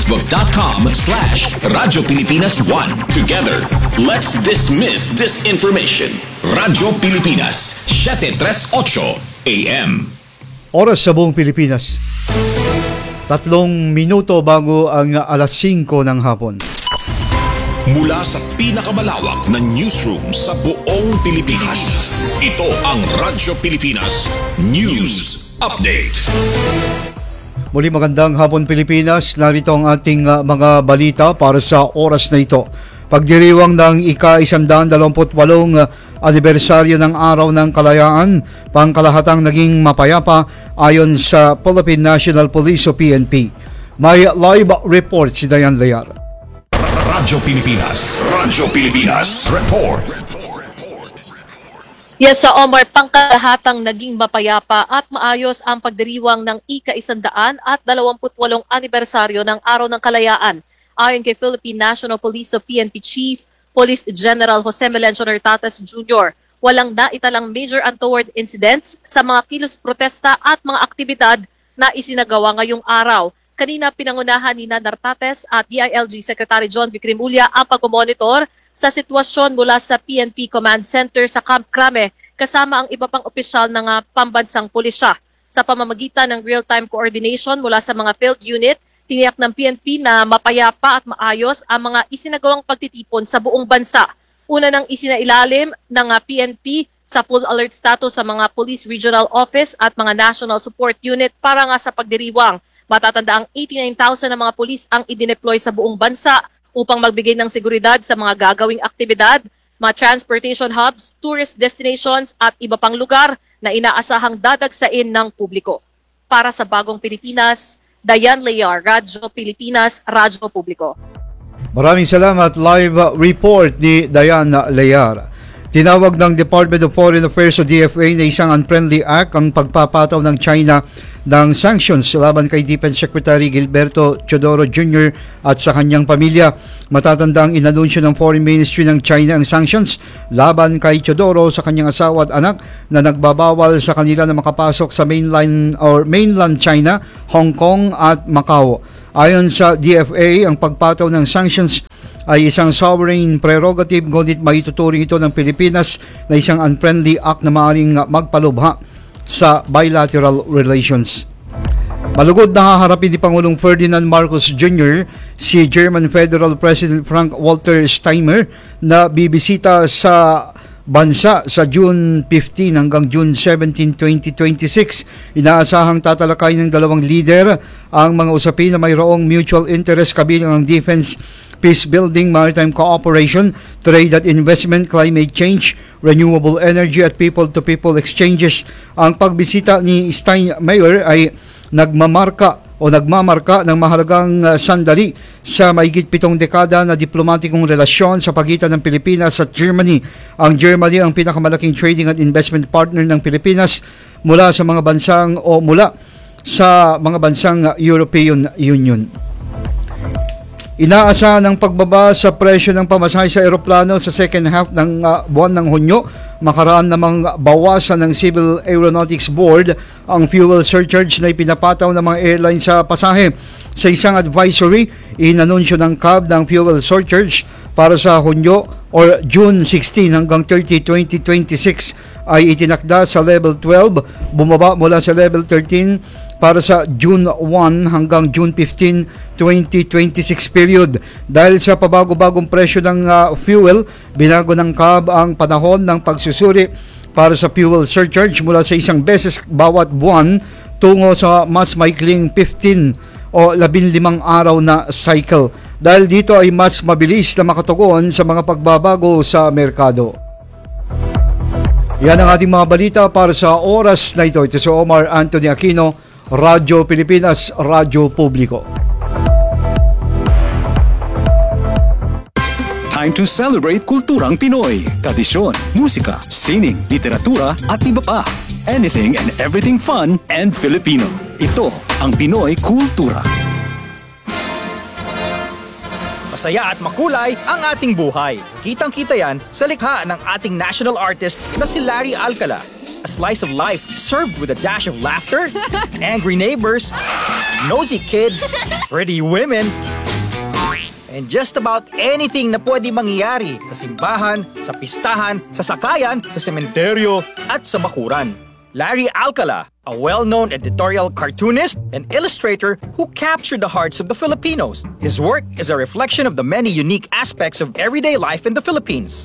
Facebook.com/Radyo Pilipinas 1. Together, let's dismiss disinformation. Radyo Pilipinas, 738 AM. Oras sa buong Pilipinas. 3 minuto bago ang alas 5 ng hapon. Mula sa pinakamalawak na newsroom sa buong Pilipinas, ito ang Radyo Pilipinas News Update. Muli magandang hapon Pilipinas, narito ang ating mga balita para sa oras na ito. Pagdiriwang ng ika-128 anibersaryo ng Araw ng Kalayaan, pangkalahatang naging mapayapa ayon sa Philippine National Police o PNP. May live report si Dayan Layar. Radyo Pilipinas Report. Yes, sa Omar, pangkalahatang naging mapayapa at maayos ang pagdiriwang ng ika-128 anibersaryo ng Araw ng Kalayaan. Ayon kay Philippine National Police o PNP Chief Police General Jose Melencio Nartates Jr., walang naitalang major untoward incidents sa mga kilos protesta at mga aktibidad na isinagawa ngayong araw. Kanina pinangunahan ni Nartates at DILG Secretary John V. Cremulya ang pag-monitor sa sitwasyon mula sa PNP Command Center sa Camp Crame kasama ang iba pang opisyal ng pambansang pulisya. Sa pamamagitan ng real-time coordination mula sa mga field unit, tiniyak ng PNP na mapayapa at maayos ang mga isinagawang pagtitipon sa buong bansa. Una nang isinailalim ng PNP sa full alert status sa mga Police Regional Office at mga National Support Unit para nga sa pagdiriwang. Matatanda ang 89,000 na mga pulis ang idineploy sa buong bansa upang magbigay ng seguridad sa mga gagawing aktibidad, mga transportation hubs, tourist destinations at iba pang lugar na inaasahang dadagsain ng publiko. Para sa Bagong Pilipinas, Dayan Layar, Radyo Pilipinas, Radyo Publiko. Maraming salamat. Live report ni Dayan Layar. Tinawag ng Department of Foreign Affairs o DFA na isang unfriendly act ang pagpapataw ng China ng sanctions laban kay Defense Secretary Gilberto Teodoro Jr. at sa kanyang pamilya. Matatanda ang inanunsyo ng Foreign Ministry ng China ang sanctions laban kay Teodoro sa kanyang asawa at anak na nagbabawal sa kanila na makapasok sa mainland China, Hong Kong at Macau. Ayon sa DFA, ang pagpataw ng sanctions ay isang sovereign prerogative, ngunit maituturing ito ng Pilipinas na isang unfriendly act na maaaring magpalubha sa bilateral relations. Malugod na haharapin ni Pangulong Ferdinand Marcos Jr. si German Federal President Frank-Walter Steinmeier na bibisita sa bansa sa June 15 hanggang June 17, 2026. Inaasahang tatalakay ng dalawang leader ang mga usapin na mayroong mutual interest kabilang ang defense, peace building, maritime cooperation, trade at investment, climate change, renewable energy at people-to-people exchanges. Ang pagbisita ni Steinmeier ay nagmamarka ng mahalagang sandali sa mahigit 7 dekada na diplomatikong relasyon sa pagitan ng Pilipinas at Germany. Ang Germany ang pinakamalaking trading at investment partner ng Pilipinas mula sa mga bansang European Union. Inaasahan ang pagbaba sa presyo ng pamasahe sa eroplano sa second half ng buwan ng Hunyo. Makaraan namang bawasan ng Civil Aeronautics Board ang fuel surcharge na ipinapataw ng mga airline sa pasahe. Sa isang advisory, inanunsyo ng CAB ng fuel surcharge para sa Hunyo or June 16 hanggang 30, 2026 ay itinakda sa level 12, bumaba mula sa level 13 para sa June 1 hanggang June 15, 2026 period. Dahil sa pabago-bagong presyo ng fuel, binago ng CAB ang panahon ng pagsusuri para sa fuel surcharge mula sa 1 beses bawat buwan tungo sa mas maikling 15 o 15 araw na cycle. Dahil dito ay mas mabilis na makatugon sa mga pagbabago sa merkado. Yan ang ating mga balita para sa oras na ito. Ito si Omar Anthony Aquino, Radyo Pilipinas, Radyo Publiko. Time to celebrate kulturang Pinoy, tradisyon, musika, sining, literatura at iba pa. Anything and everything fun and Filipino. Ito ang Pinoy Kultura. Masaya at makulay ang ating buhay. Kitang-kita yan sa likha ng ating national artist na si Larry Alcala. A slice of life served with a dash of laughter, angry neighbors, nosy kids, pretty women, and just about anything na pwede mangyari sa simbahan, sa pistahan, sa sakayan, sa sementeryo, at sa bakuran. Larry Alcala, a well-known editorial cartoonist and illustrator who captured the hearts of the Filipinos. His work is a reflection of the many unique aspects of everyday life in the Philippines.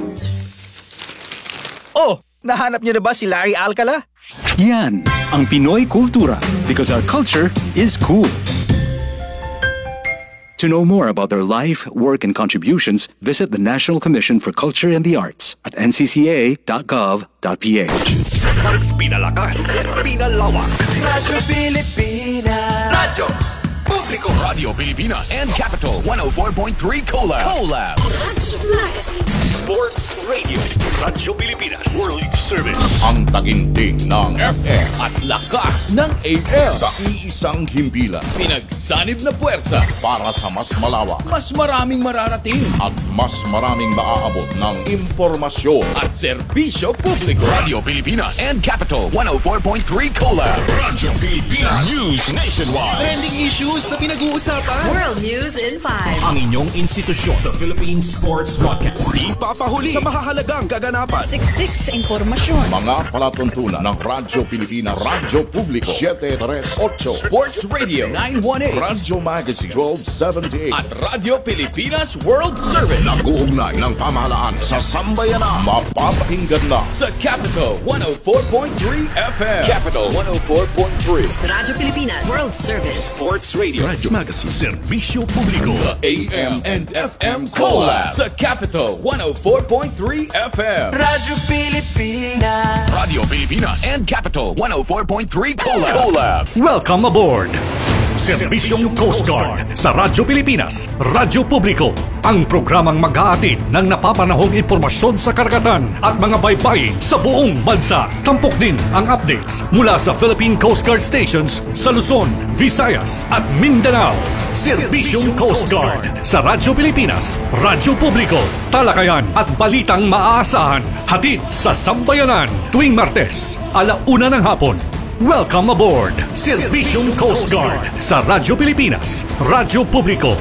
Oh, nahanap niyo na ba si Larry Alcala? Yan ang Pinoy Kultura because our culture is cool. To know more about their life, work, and contributions, visit the National Commission for Culture and the Arts at ncca.gov.ph. Mas pinalakas, pinalawak. Radyo Pilipinas. Radyo Publiko, Radio Pilipinas and Capital 104.3 Collab. Sports Radio, Radyo Pilipinas, World Service. Ang taginting ng FM at lakas ng AM. sa iisang himpilan Pinagsanib na puwersa para sa mas malawak mas maraming mararating at mas maraming maaabot ng impormasyon. at serbisyo publiko. Radio Pilipinas and Capital 104.3 Collab. Radyo Pilipinas News Nationwide. Trending issues na pinag-uusapan. World News in 5. Ang inyong institusyon sa Philippine Sports Podcast. Ipapahuli sa mahahalagang kaganapan. Siksik sa impormasyon. Mga palatuntunan ng Radyo Pilipinas, Radyo Publiko 738, Sports Radio 918 Radyo Magazine 1278 at Radio Pilipinas World Service nag-uugnay ng pamahalaan sa sambayanan. Mapapakinggan na sa Capital 104.3 FM. Capital 104.3 Radyo Pilipinas World Service. Sports Radio Radyo Magazine Serbisyo Publiko. The AM and FM Collab sa Capital 104.3 FM. Radyo Pilipinas. Radio Pilipinas and Capital 104.3 Collab. Welcome aboard! Serbisyong Coast Guard sa Radyo Pilipinas, Radyo Publiko, ang programang mag-aatid ng napapanahong impormasyon sa karagatan at mga baybayin sa buong bansa. Tampok din ang updates mula sa Philippine Coast Guard stations sa Luzon, Visayas at Mindanao. Serbisyong Coast Guard sa Radyo Pilipinas, Radyo Publiko, talakayan at balitang maaasahan, hatid sa sambayanan tuwing Martes, 1:00 ng hapon. Welcome aboard! Serbisyong Coast Guard sa Radyo Pilipinas, Radyo Publiko,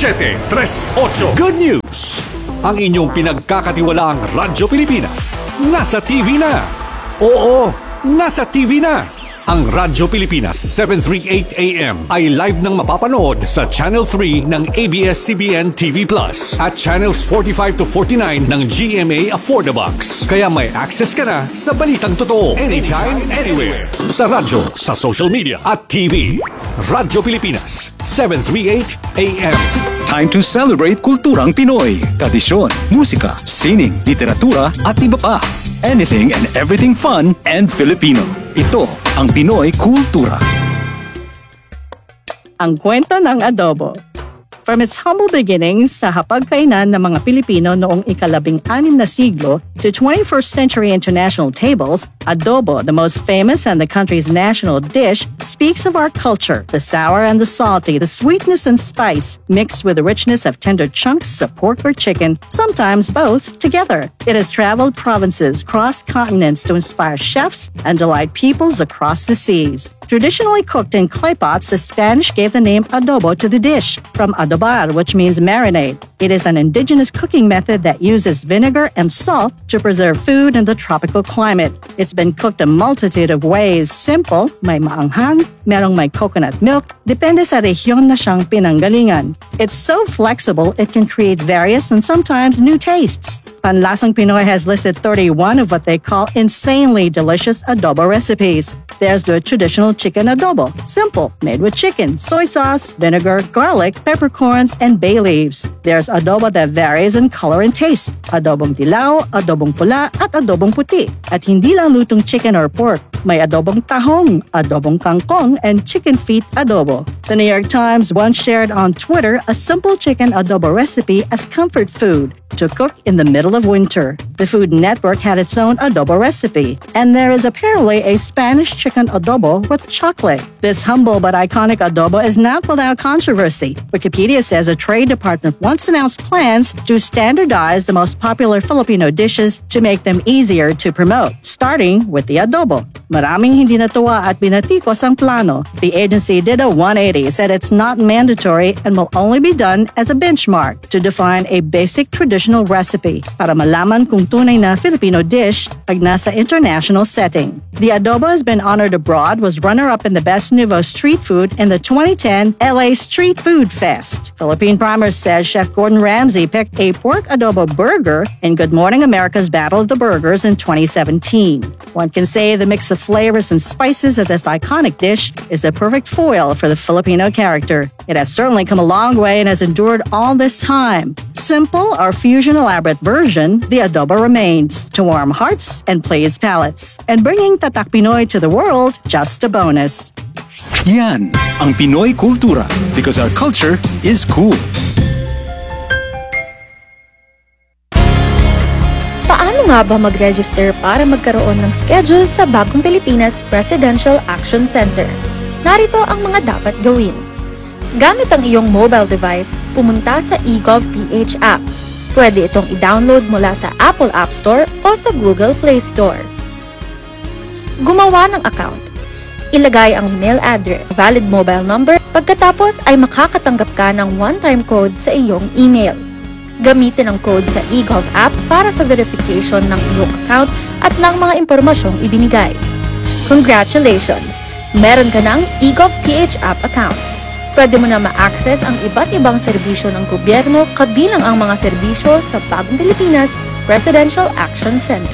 738. Good news! Ang inyong pinagkakatiwalaang Radyo Pilipinas, nasa TV na! Oo, nasa TV na! Ang Radyo Pilipinas 738 AM ay live nang mapapanood sa Channel 3 ng ABS-CBN TV Plus at Channels 45 to 49 ng GMA Affordabox. Kaya may access ka na sa balitang totoo anytime, anywhere. Sa radyo, sa social media at TV. Radyo Pilipinas 738 AM. Time to celebrate kulturang Pinoy, tradisyon, musika, sining, literatura at iba pa. Anything and everything fun and Filipino. Ito ang Pinoy Kultura. Ang kwento ng adobo. From its humble beginnings sa hapagkainan ng mga Pilipino noong ika-16 na siglo to 21st century international tables, adobo, the most famous and the country's national dish, speaks of our culture, the sour and the salty, the sweetness and spice, mixed with the richness of tender chunks of pork or chicken, sometimes both together. It has traveled provinces, crossed continents to inspire chefs and delight peoples across the seas. Traditionally cooked in clay pots, the Spanish gave the name adobo to the dish, from adobar, which means marinade. It is an indigenous cooking method that uses vinegar and salt to preserve food in the tropical climate. It's been cooked a multitude of ways. Simple, may maanghang, merong may coconut milk, depende sa rehiyon na siyang pinanggalingan. It's so flexible, it can create various and sometimes new tastes. Panlasang Pinoy has listed 31 of what they call insanely delicious adobo recipes. There's the traditional chicken adobo, simple, made with chicken, soy sauce, vinegar, garlic, peppercorns, and bay leaves. There's adobo that varies in color and taste. Adobong dilaw, adobong pula, at adobong puti. At hindi lang lutong chicken or pork. May adobong tahong, adobong kangkong, and chicken feet adobo. The New York Times once shared on Twitter a simple chicken adobo recipe as comfort food to cook in the middle of winter. The Food Network had its own adobo recipe, and there is apparently a Spanish chicken Mexican adobo with chocolate. This humble but iconic adobo is not without controversy. Wikipedia says a Trade Department once announced plans to standardize the most popular Filipino dishes to make them easier to promote, starting with the adobo. Maraming hindi natuwa at binatikos ang plano. The agency did a 180, said it's not mandatory and will only be done as a benchmark to define a basic traditional recipe para malaman kung tunay na Filipino dish pag nasa international setting. The adobo has been honored abroad, was runner-up in the Best Nouveau Street Food in the 2010 LA Street Food Fest. Philippine Primer says Chef Gordon Ramsay picked a pork adobo burger in Good Morning America's Battle of the Burgers in 2017. One can say the mix of flavors and spices of this iconic dish is a perfect foil for the Filipino character. It has certainly come a long way and has endured all this time. Simple or fusion elaborate version, the adobo remains to warm hearts and please palates. And bringing Tatak Pinoy to the world, just a bonus. Yan ang Pinoy Kultura because our culture is cool. Paano nga ba mag-register para magkaroon ng schedule sa Bagong Pilipinas Presidential Action Center? Narito ang mga dapat gawin. Gamit ang iyong mobile device, pumunta sa eGovPH app. Pwede itong i-download mula sa Apple App Store o sa Google Play Store. Gumawa ng account. Ilagay ang email address, valid mobile number, pagkatapos ay makakatanggap ka ng one-time code sa iyong email. Gamitin ang code sa eGov app para sa verification ng iyong account at ng mga impormasyong ibinigay. Congratulations! Meron ka ng eGovPH app account. Pwede mo na ma-access ang iba't ibang serbisyo ng gobyerno kabilang ang mga serbisyo sa Bagong Pilipinas Presidential Action Center.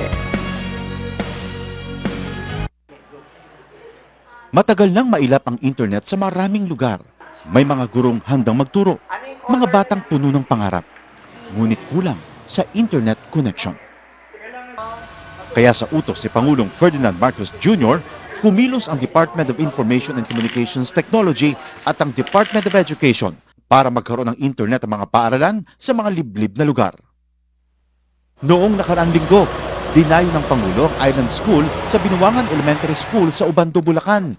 Matagal nang mailap ang internet sa maraming lugar. May mga gurong handang magturo, mga batang puno ng pangarap. Ngunit kulang sa internet connection. Kaya sa utos ni Pangulong Ferdinand Marcos Jr., kumilos ang Department of Information and Communications Technology at ang Department of Education para magkaroon ng internet ang mga paaralan sa mga liblib na lugar. Noong nakaraang linggo, dinayo ng Pangulo ang Island School sa Binuangan Elementary School sa Ubando, Bulacan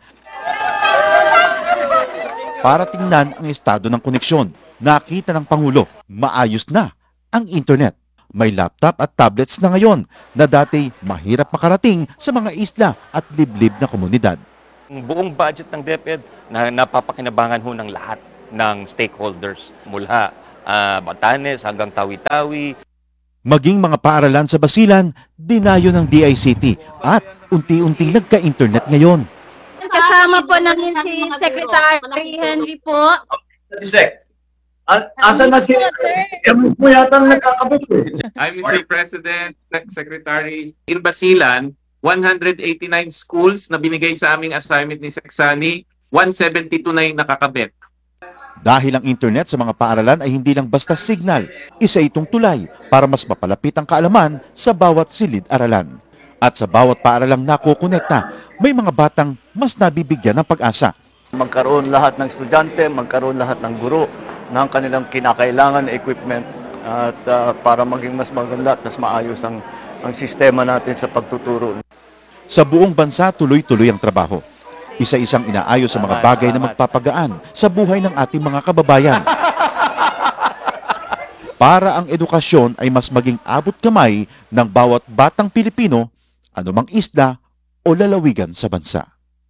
para tingnan ang estado ng koneksyon. Nakita ng Pangulo, maayos na ang internet. May laptop at tablets na ngayon na dati mahirap makarating sa mga isla at liblib na komunidad. Ang buong budget ng DepEd na napapakinabangan ho ng lahat ng stakeholders mula Batanes hanggang Tawi-Tawi. Maging mga paaralan sa Basilan, dinayo ng DICT at unti-unting nagka-internet ngayon. Kasama po namin si Secretary Henry po. Si Sec. Asan na si Emus mo yata nagkakabit eh. I'm Mr. President, Secretary. In Basilan, 189 schools na binigay sa aming assignment ni Seksani, 172 na yung nakakabit. Dahil ang internet sa mga paaralan ay hindi lang basta signal, isa itong tulay para mas mapalapit ang kaalaman sa bawat silid-aralan. At sa bawat paaralang nakokonekta, may mga batang mas nabibigyan ng pag-asa. Magkaroon lahat ng estudyante, magkaroon lahat ng guro ng kanilang kinakailangan na equipment at para maging mas maganda at mas maayos ang sistema natin sa pagtuturo. Sa buong bansa, tuloy-tuloy ang trabaho. Isa-isang inaayos sa mga bagay na magpapagaan sa buhay ng ating mga kababayan. Para ang edukasyon ay mas maging abot kamay ng bawat batang Pilipino, anumang isla o lalawigan sa bansa.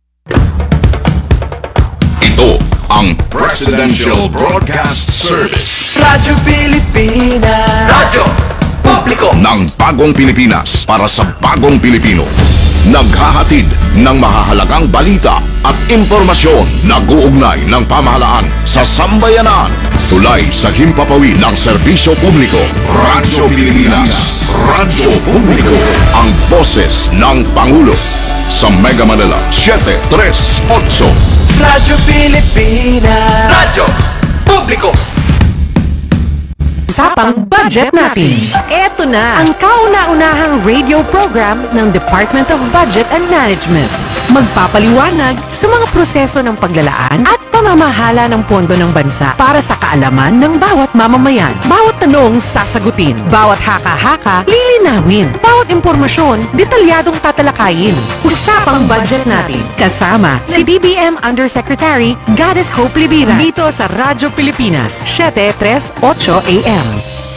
Ito ang Presidential Broadcast Service. Radyo Pilipinas. Radyo Publiko ng Bagong Pilipinas para sa Bagong Pilipino. Naghahatid ng mahahalagang balita at impormasyon na guugnay ng pamahalaan sa sambayanan. Tulay sa himpapawid ng serbisyo publiko. Radyo Pilipinas. Radyo Publiko. Ang boses ng Pangulo. Sa Mega Manila, 738. Radyo Pilipinas. Radyo Publiko. Usapang budget natin. Eto na ang kauna-unahang radio program ng Department of Budget and Management. Magpapaliwanag sa mga proseso ng paglalaan at pamamahala ng pondo ng bansa para sa kaalaman ng bawat mamamayan. Bawat tanong sasagutin. Bawat haka-haka lilinawin. Bawat impormasyon detalyadong tatalakayin. Usapang budget natin. Kasama si DBM Undersecretary Goddess Hope Libira dito sa Radyo Pilipinas, 7:38 AM.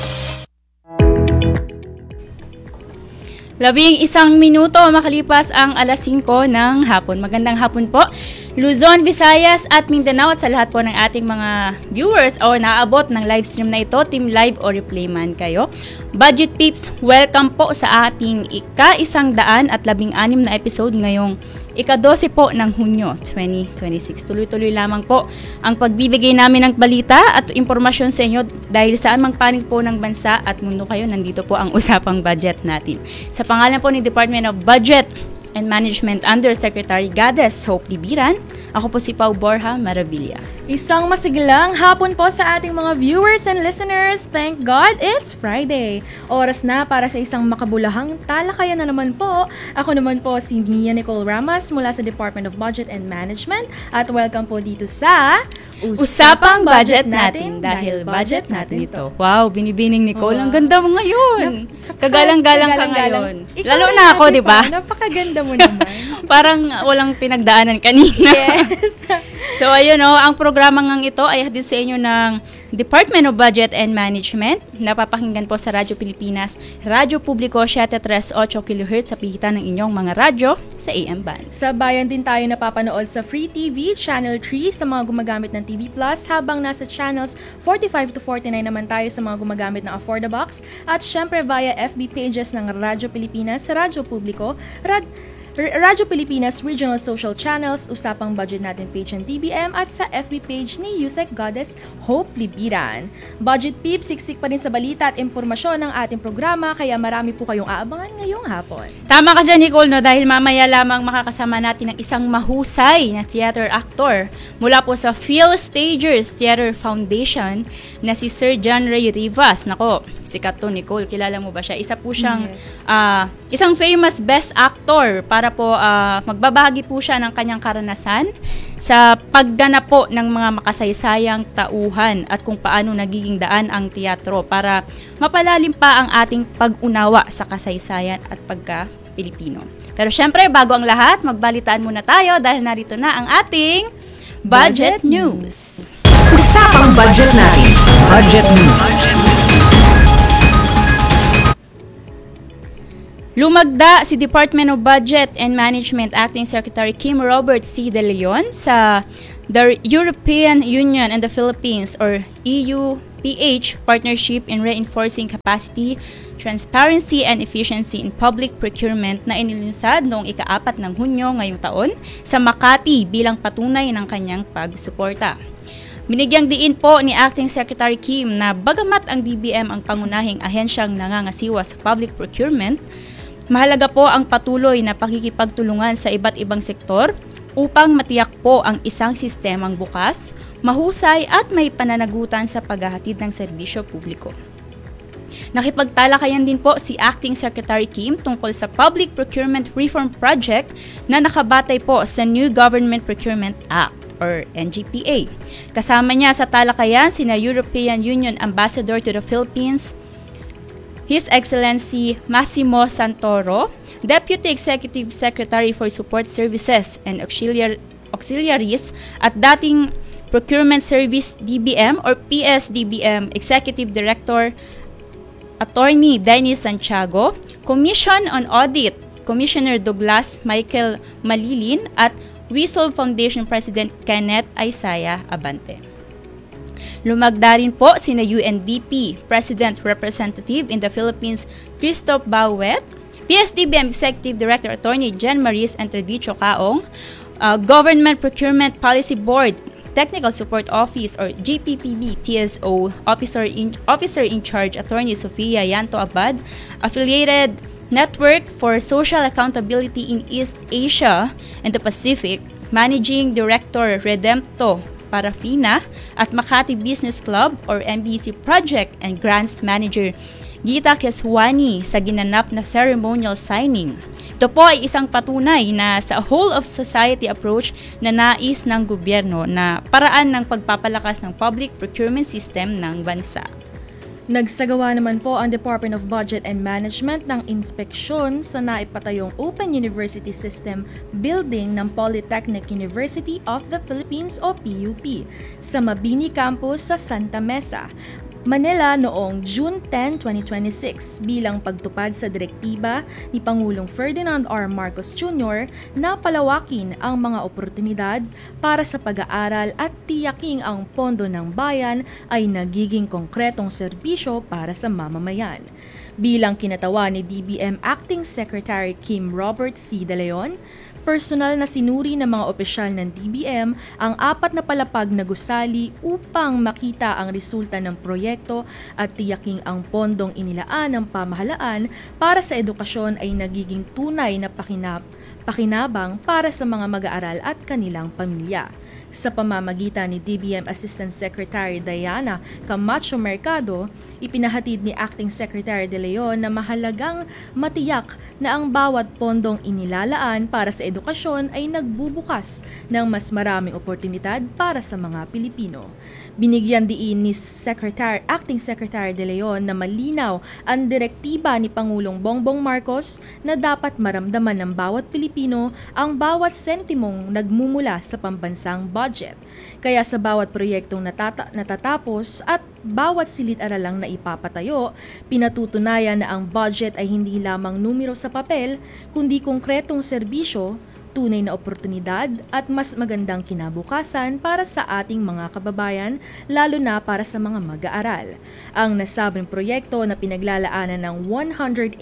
11 minuto makalipas ang alas 5 ng hapon. Magandang hapon po, Luzon, Visayas at Mindanao at sa lahat po ng ating mga viewers o naabot ng live stream na ito, team live o replay man kayo. Budget Peeps, welcome po sa ating ika-116 na episode ngayong ika-12 po ng Hunyo 2026. Tuloy-tuloy lamang po ang pagbibigay namin ng balita at impormasyon sa inyo dahil saan mang panig po ng bansa at mundo kayo, nandito po ang usapang budget natin. Sa pangalan po ni Department of Budget and Management Undersecretary Goddess Hope Libiran, ako po si Pau Borja Maravilla. Isang masiglang hapon po sa ating mga viewers and listeners. Thank God it's Friday. Oras na para sa isang makabulahang talakayan na naman po. Ako naman po si Mia Nicole Ramas mula sa Department of Budget and Management at welcome po dito sa Usapang Budget natin dahil budget natin ito. Wow, binibining Nicole, ang ganda mo ngayon. Kagalang-galang ka ngayon. Lalo na ako, di ba? Napakaganda mo naman. Parang walang pinagdaanan kanina. Yes. So ayun ang programa ngang ito ay hatid sa inyo ng Department of Budget and Management. Napapakinggan po sa Radyo Pilipinas, Radyo Publiko 738 kHz sa pihitan ng inyong mga radyo sa AM band. Sa bayan din tayo napapanood sa Free TV, Channel 3 sa mga gumagamit ng TV Plus, habang nasa channels 45 to 49 naman tayo sa mga gumagamit ng Affordabox, at syempre via FB pages ng Radyo Pilipinas, sa Radyo Publiko, Radyo Pilipinas Regional Social Channels, Usapang Budget natin page ng DBM at sa FB page ni Yusek Goddess Hope Libiran. Budget Peeps, siksik pa rin sa balita at impormasyon ng ating programa, kaya marami po kayong aabangan ngayong hapon. Tama ka dyan, Nicole, dahil mamaya lamang makakasama natin ang isang mahusay na theater actor mula po sa Phil Stagers Theater Foundation na si Sir John Ray Rivas. Nako, sikat to, Nicole, kilala mo ba siya? Isa po siyang isang famous best actor para po magbabahagi po siya ng kanyang karanasan sa pagganap po ng mga makasaysayang tauhan at kung paano nagiging daan ang teatro para mapalalim pa ang ating pag-unawa sa kasaysayan at pagka-Pilipino. Pero syempre, bago ang lahat, magbalitaan muna tayo dahil narito na ang ating Budget News. Usapang budget natin. Budget News. Lumagda si Department of Budget and Management Acting Secretary Kim Robert C. De Leon sa the European Union and the Philippines or EU-PH Partnership in Reinforcing Capacity, Transparency and Efficiency in Public Procurement na inilunsad noong ika-4 ng Hunyo ngayong taon sa Makati bilang patunay ng kanyang pagsuporta. Binigyang diin po ni Acting Secretary Kim na bagamat ang DBM ang pangunahing ahensyang nangangasiwa sa public procurement, mahalaga po ang patuloy na pakikipagtulungan sa iba't ibang sektor upang matiyak po ang isang sistemang bukas, mahusay at may pananagutan sa paghahatid ng serbisyo publiko. Nakipagtalakayan din po si Acting Secretary Kim tungkol sa Public Procurement Reform Project na nakabatay po sa New Government Procurement Act or NGPA. Kasama niya sa talakayan sina European Union Ambassador to the Philippines, His Excellency Massimo Santoro, Deputy Executive Secretary for Support Services and Auxiliaries at dating Procurement Service DBM or PSDBM Executive Director Attorney Dennis Santiago, Commission on Audit Commissioner Douglas Michael Malilin at Whistle Foundation President Kenneth Isaiah Abante. Lumagda rin po sina UNDP President Representative in the Philippines Christoph Bauet, PSDBM Executive Director Attorney Jen Maris Entredicho Kaong, Government Procurement Policy Board Technical Support Office or GPPB TSO Officer in Charge Attorney Sofia Yanto Abad, Affiliated Network for Social Accountability in East Asia and the Pacific, Managing Director Redempto Parafina at Makati Business Club or MBC Project and Grants Manager Gita Keswani sa ginanap na ceremonial signing. Ito po ay isang patunay na sa whole of society approach na nais ng gobyerno na paraan ng pagpapalakas ng public procurement system ng bansa. Nagsagawa naman po ang Department of Budget and Management ng inspeksyon sa naipatayong Open University System building ng Polytechnic University of the Philippines o PUP sa Mabini Campus sa Santa Mesa, Manila noong June 10, 2026 bilang pagtupad sa direktiba ni Pangulong Ferdinand R. Marcos Jr. na palawakin ang mga oportunidad para sa pag-aaral at tiyaking ang pondo ng bayan ay nagiging konkretong serbisyo para sa mamamayan. Bilang kinatawa ni DBM Acting Secretary Kim Robert C. De Leon, personal na sinuri ng mga opisyal ng DBM ang 4 na palapag na gusali upang makita ang resulta ng proyekto at tiyaking ang pondong inilaan ng pamahalaan para sa edukasyon ay nagiging tunay na pakinabang para sa mga mag-aaral at kanilang pamilya. Sa pamamagitan ni DBM Assistant Secretary Diana Camacho Mercado, ipinahatid ni Acting Secretary De Leon na mahalagang matiyak na ang bawat pondong inilalaan para sa edukasyon ay nagbubukas ng mas maraming oportunidad para sa mga Pilipino. Binigyan diin ni Acting Secretary De Leon na malinaw ang direktiba ni Pangulong Bongbong Marcos na dapat maramdaman ng bawat Pilipino ang bawat sentimong nagmumula sa pambansang budget. Kaya sa bawat proyektong natatapos at bawat silid-aralang na ipapatayo, pinatutunayan na ang budget ay hindi lamang numero sa papel, kundi konkretong serbisyo, tunay na oportunidad at mas magandang kinabukasan para sa ating mga kababayan, lalo na para sa mga mag-aaral. Ang nasabing proyekto na pinaglalaanan ng 185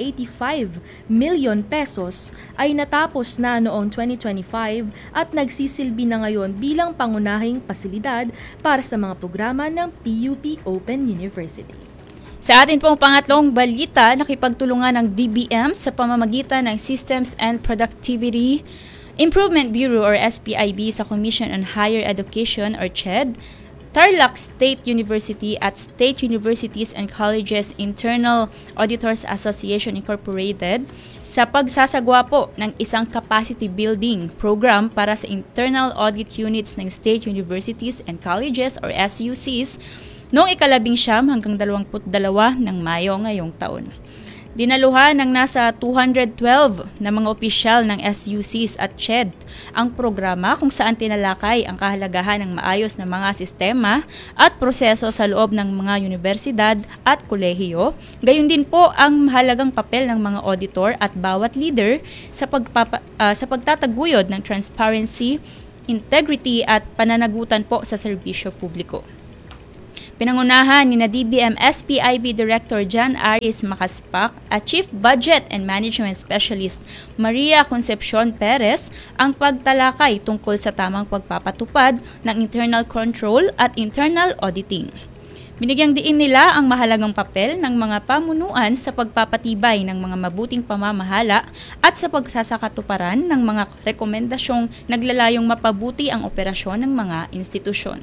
million pesos ay natapos na noong 2025 at nagsisilbi na ngayon bilang pangunahing pasilidad para sa mga programa ng PUP Open University. Sa atin pong pangatlong balita, nakipagtulungan ng DBM sa pamamagitan ng Systems and Productivity Improvement Bureau or SPIB sa Commission on Higher Education or CHED, Tarlac State University at State Universities and Colleges Internal Auditors Association Incorporated sa pagsasagwa po ng isang capacity building program para sa internal audit units ng State Universities and Colleges or SUCs noong 19 hanggang 22 ng Mayo ngayong taon. Dinaluhan ng nasa 212 na mga opisyal ng SUCs at CHED ang programa kung saan tinalakay ang kahalagahan ng maayos na mga sistema at proseso sa loob ng mga universidad at kolehiyo. Gayon din po ang mahalagang papel ng mga auditor at bawat leader sa pagtataguyod ng transparency, integrity at pananagutan po sa serbisyo publiko. Pinangunahan ni DBM SPIB Director John Aris Makaspak at Chief Budget and Management Specialist Maria Concepcion Perez ang pagtalakay tungkol sa tamang pagpapatupad ng internal control at internal auditing. Binigyang diin nila ang mahalagang papel ng mga pamunuan sa pagpapatibay ng mga mabuting pamamahala at sa pagsasakatuparan ng mga rekomendasyong naglalayong mapabuti ang operasyon ng mga institusyon.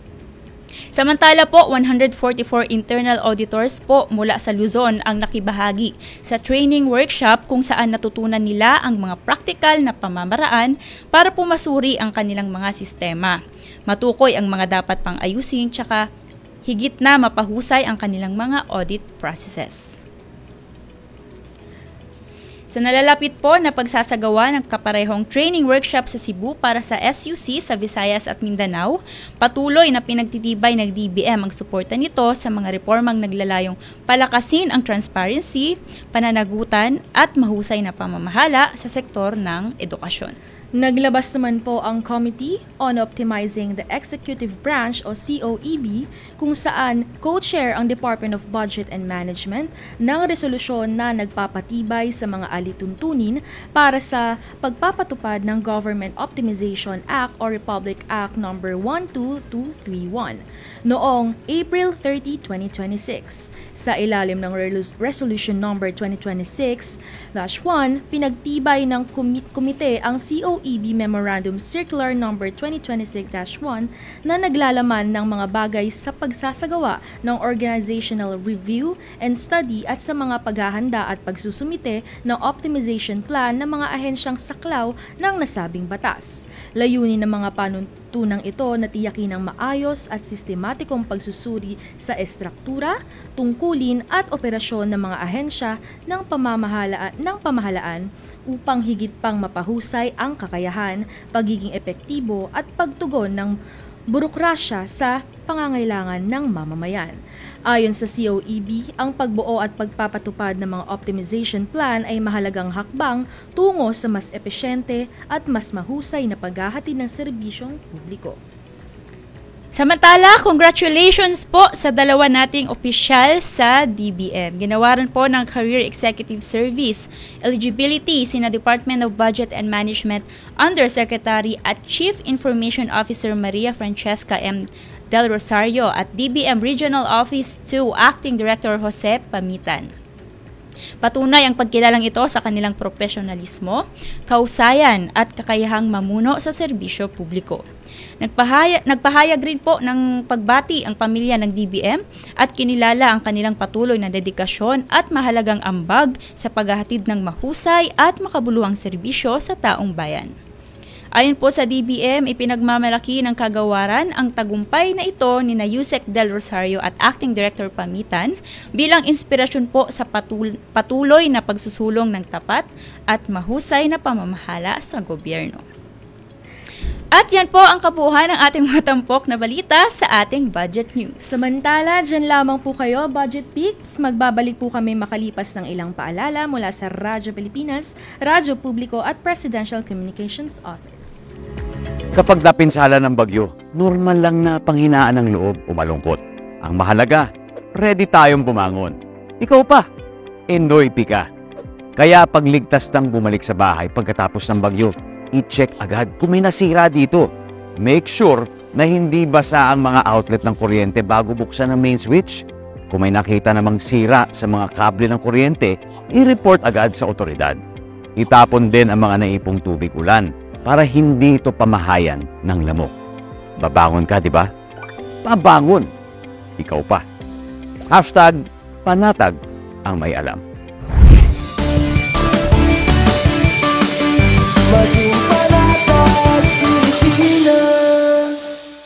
Samantala po, 144 internal auditors po mula sa Luzon ang nakibahagi sa training workshop kung saan natutunan nila ang mga praktikal na pamamaraan para pumasuri ang kanilang mga sistema. Matukoy ang mga dapat pang ayusin tsaka higit na mapahusay ang kanilang mga audit processes. Sa nalalapit po na pagsasagawa ng kaparehong training workshop sa Cebu para sa SUC sa Visayas at Mindanao, patuloy na pinagtitibay ng DBM ang suporta nito sa mga reformang naglalayong palakasin ang transparency, pananagutan at mahusay na pamamahala sa sektor ng edukasyon. Naglabas naman po ang Committee on Optimizing the Executive Branch o COEB kung saan co-chair ang Department of Budget and Management ng resolusyon na nagpapatibay sa mga alituntunin para sa pagpapatupad ng Government Optimization Act o Republic Act No. 12231 noong April 30, 2026. Sa ilalim ng Resolution No. 2026-1, pinagtibay ng komite ang COEB COEB Memorandum Circular No. 2026-1 na naglalaman ng mga bagay sa pagsasagawa ng organizational review and study at sa mga paghahanda at pagsusumite ng optimization plan ng mga ahensyang saklaw ng nasabing batas. Layunin ng mga panuntunang ito na tiyakin ang maayos at sistematikong pagsusuri sa estruktura, tungkulin at operasyon ng mga ahensya ng pamahalaan upang higit pang mapahusay ang kakayahan, pagiging epektibo at pagtugon ng burokrasya sa pangangailangan ng mamamayan. Ayon sa COEB, ang pagbuo at pagpapatupad ng mga optimization plan ay mahalagang hakbang tungo sa mas epesyente at mas mahusay na paghahatid ng serbisyong publiko. Samantala, congratulations po sa dalawa nating opisyal sa DBM. Ginawaran po ng Career Executive Service eligibility sina Department of Budget and Management Undersecretary at Chief Information Officer Maria Francesca M. Del Rosario at DBM Regional Office 2 Acting Director Jose Pamitan. Patunay ang pagkilalang ito sa kanilang profesionalismo, kausayan at kakayahang mamuno sa serbisyo publiko. Nagpahayag rin po ng pagbati ang pamilya ng DBM at kinilala ang kanilang patuloy na dedikasyon at mahalagang ambag sa paghahatid ng mahusay at makabuluhang serbisyo sa taong bayan. Ayon po sa DBM, ipinagmamalaki ng kagawaran ang tagumpay na ito ni Yusek Del Rosario at Acting Director Pamitan bilang inspirasyon po sa patuloy na pagsusulong ng tapat at mahusay na pamamahala sa gobyerno. At yan po ang kabuuan ng ating mga tampok na balita sa ating Budget News. Samantala, dyan lamang po kayo, Budget Peeps. Magbabalik po kami makalipas ng ilang paalala mula sa Radyo Pilipinas, Radyo Publiko at Presidential Communications Office. Kapag napinsala ng bagyo, normal lang na panghinaan ng loob o malungkot. Ang mahalaga, ready tayong bumangon. Ikaw pa, enjoy ka. Kaya pagligtas ng bumalik sa bahay pagkatapos ng bagyo, i-check agad kung may nasira dito. Make sure na hindi basa ang mga outlet ng kuryente bago buksan ang main switch. Kung may nakita namang sira sa mga kable ng kuryente, i-report agad sa otoridad. Itapon din ang mga naipong tubig ulan para hindi ito pamahayan ng lamok. Babangon ka, di ba? Pabangon. Ikaw pa. #panatag ang may alam. Maging panatag Pilipinas.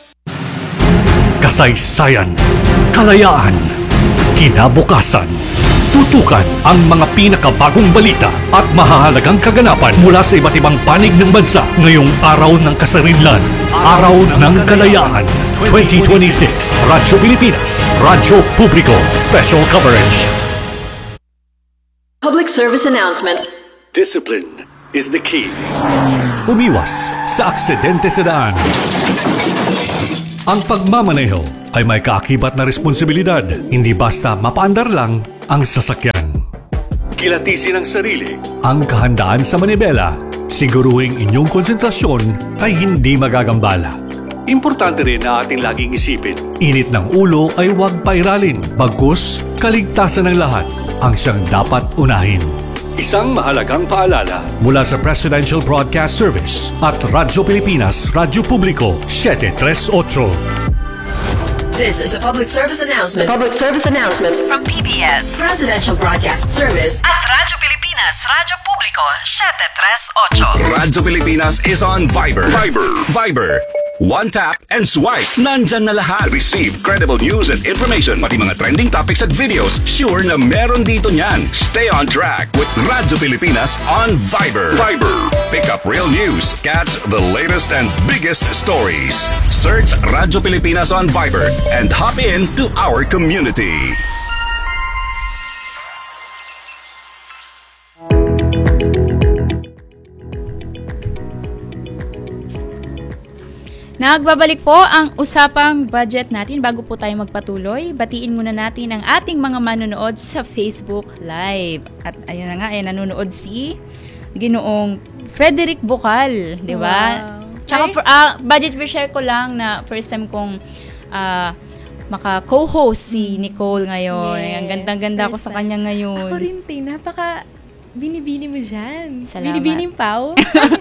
Kasaysayan, kalayaan, kinabukasan. Tutukan ang mga pinakabagong balita at mahahalagang kaganapan mula sa iba't ibang panig ng bansa ngayong araw ng kasarinlan, Araw ng Kalayaan 2026. Radyo Pilipinas, Radyo Publiko, Special Coverage. Public service announcement. Discipline is the key. Umiwas sa aksidente sa daan. Ang pagmamaneho ay may kaakibat na responsibilidad, hindi basta mapaandar lang ang sasakyan. Kilatisin ang sarili, ang kahandaan sa manibela, siguruhing inyong konsentrasyon ay hindi magagambala. Importante rin na ating laging isipin, init ng ulo ay huwag pairalin, bagkus kaligtasan ng lahat ang siyang dapat unahin. Isang mahalagang paalala mula sa Presidential Broadcast Service at Radyo Pilipinas, Radyo Publiko, 738. This is a public service announcement. From PBS, Presidential Broadcast Service at Radyo Pilipinas, Radyo Publiko, 738. Radyo Pilipinas is on Viber. Viber. One tap and swipe. Nandyan na lahat. Receive credible news and information. Pati mga trending topics at videos. Sure na meron dito niyan. Stay on track with Radyo Pilipinas on Viber. Pick up real news. Catch the latest and biggest stories. Search Radyo Pilipinas on Viber and hop in to our community. Nagbabalik po ang usapang budget natin. Bago po tayo magpatuloy, batiin muna natin ang ating mga manonood sa Facebook Live. At ayun na nga, nanonood si Ginoong Frederick Bocal, di ba? Wow. Tsaka budget share ko lang na first time kong maka-co-host si Nicole ngayon. Yes, ang gandang-ganda ko sa kanya ngayon. Ako rin, napaka binibini mo dyan. Salamat. Binibining pao.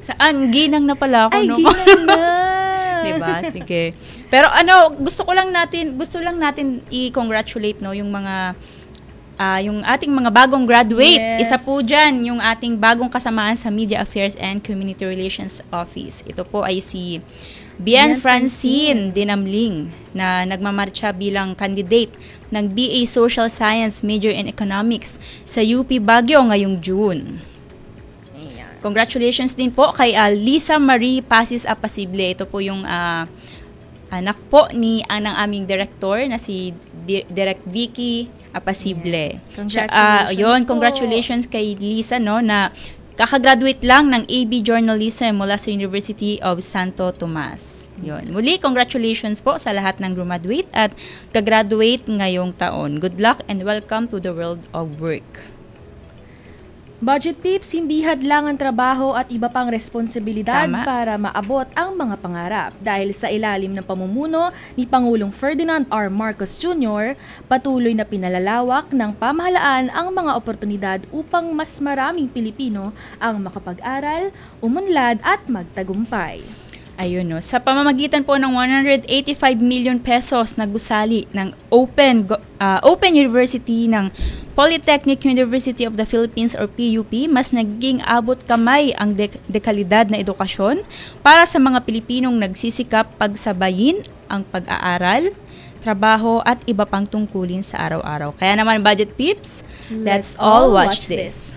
Saan? Ginang na pala ako, Ay, no? ginang na. Diba? Sige. Pero gusto lang natin i-congratulate, no, yung mga yung ating mga bagong graduate. Yes. Isa po dyan, yung ating bagong kasamaan sa Media Affairs and Community Relations Office. Ito po ay si Bian Francine Dinamling na nagmamarcha bilang candidate ng BA Social Science Major in Economics sa UP Baguio ngayong June. Congratulations din po kay Lisa Marie Pasis Apasible. Ito po yung anak po ng aming director na si Direct Vicky Apasible. Congratulations kay Lisa, no, na kakagraduate lang ng AB Journalism mula sa University of Santo Tomas. Yun. Muli, congratulations po sa lahat ng graduate at kagraduate ngayong taon. Good luck and welcome to the world of work. Budget Peeps, hindi hadlang ang trabaho at iba pang responsibilidad para maabot ang mga pangarap. Dahil sa ilalim ng pamumuno ni Pangulong Ferdinand R. Marcos Jr., patuloy na pinalalawak ng pamahalaan ang mga oportunidad upang mas maraming Pilipino ang makapag-aral, umunlad at magtagumpay. Ayun, no. Sa pamamagitan po ng 185 million pesos na gusali ng Open University ng Polytechnic University of the Philippines or PUP, mas naging abot kamay ang dekalidad na edukasyon para sa mga Pilipinong nagsisikap pagsabayin ang pag-aaral, trabaho at iba pang tungkulin sa araw-araw. Kaya naman, Budget Peeps, let's all watch this.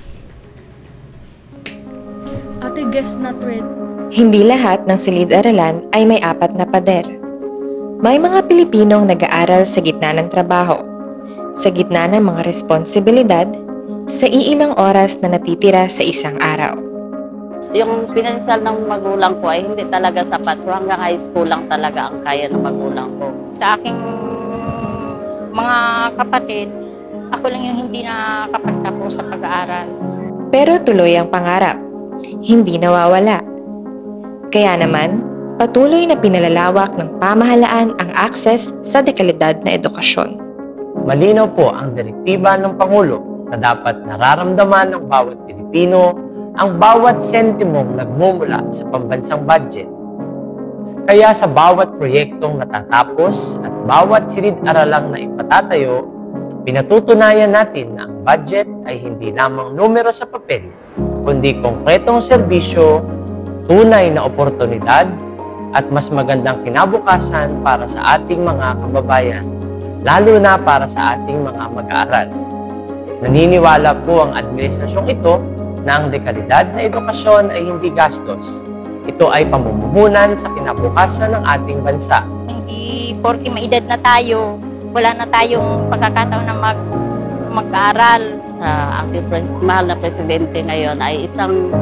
Ate, guest not read. Hindi lahat ng silid-aralan ay may 4 na pader. May mga Pilipinong nag-aaral sa gitna ng trabaho, sa gitna ng mga responsibilidad, sa iilang oras na natitira sa isang araw. Yung financial ng magulang ko ay hindi talaga sapat. So hanggang high school lang talaga ang kaya ng magulang ko. Sa aking mga kapatid, ako lang yung hindi nakakapagtapos sa pag-aaral. Pero tuloy ang pangarap, hindi nawawala. Kaya naman, patuloy na pinalalawak ng pamahalaan ang akses sa dekalidad na edukasyon. Malinaw po ang direktiba ng Pangulo na dapat nararamdaman ng bawat Pilipino ang bawat sentimong nagmumula sa pambansang budget. Kaya sa bawat proyektong natatapos at bawat silid-aralang na ipatatayo, pinatutunayan natin na ang budget ay hindi lamang numero sa papel, kundi konkretong serbisyo, tunay na oportunidad at mas magandang kinabukasan para sa ating mga kababayan, lalo na para sa ating mga mag-aaral. Naniniwala po ang administrasyong ito na ang dekalidad na edukasyon ay hindi gastos. Ito ay pamumuhunan sa kinabukasan ng ating bansa. Hindi porke may edad na tayo, wala na tayong pagkakataon na mag-aaral. Sa ating mahal na presidente ngayon ay isang